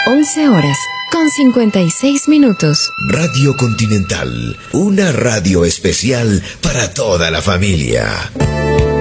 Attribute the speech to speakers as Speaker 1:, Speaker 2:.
Speaker 1: 11 horas con 56 minutos.
Speaker 2: Radio Continental, una radio especial para toda la familia.